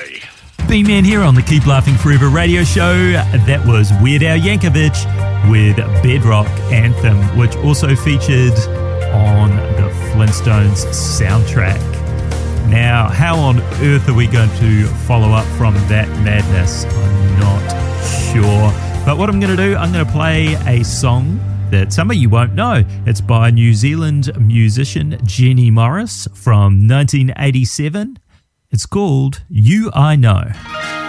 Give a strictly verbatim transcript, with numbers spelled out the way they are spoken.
Country. B-Man here on the Keep Laughing Forever radio show. That was Weird Al Yankovic with Bedrock Anthem, which also featured on the Flintstones soundtrack. Now, how on earth are we going to follow up from that madness? I'm not sure. But what I'm going to do, I'm going to play a song that some of you won't know. It's by New Zealand musician Jenny Morris from nineteen eighty-seven. It's called You I Know.